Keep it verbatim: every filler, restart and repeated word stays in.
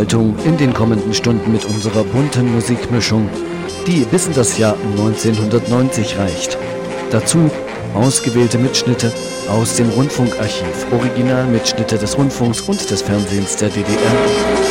Unterhaltung in den kommenden Stunden mit unserer bunten Musikmischung, die bis in das Jahr neunzehnhundertneunzig reicht. Dazu ausgewählte Mitschnitte aus dem Rundfunkarchiv, Originalmitschnitte des Rundfunks und des Fernsehens der D D R.